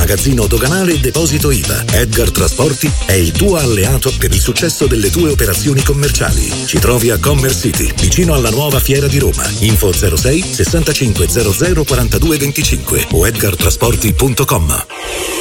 magazzino doganale e deposito IVA. Edgar Trasporti è il tuo alleato per il successo delle tue operazioni commerciali. Ci trovi a Commerce City, vicino alla nuova Fiera di Roma. Info 06 65 00 42 25 o edgartrasporti.com.